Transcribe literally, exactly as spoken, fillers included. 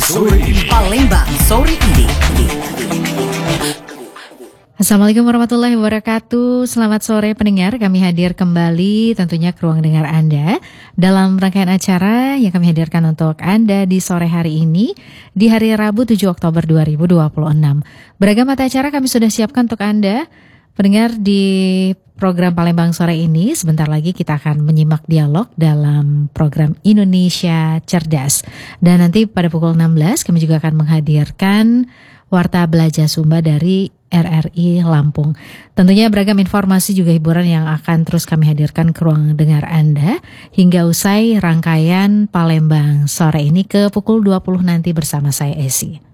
sore ini. Palembang sore ini. Assalamualaikum warahmatullahi wabarakatuh. Selamat sore pendengar, kami hadir kembali tentunya ke ruang dengar Anda dalam rangkaian acara yang kami hadirkan untuk Anda di sore hari ini di hari Rabu tujuh Oktober dua ribu dua puluh enam. Beragam mata acara kami sudah siapkan untuk Anda pendengar di program Palembang sore ini. Sebentar lagi kita akan menyimak dialog dalam program Indonesia Cerdas. Dan nanti pada pukul enam belas kami juga akan menghadirkan Warta Belajar Sumba dari R R I Lampung. Tentunya beragam informasi juga hiburan yang akan terus kami hadirkan ke ruang dengar Anda hingga usai rangkaian Palembang sore ini ke pukul dua puluh nanti bersama saya Esi.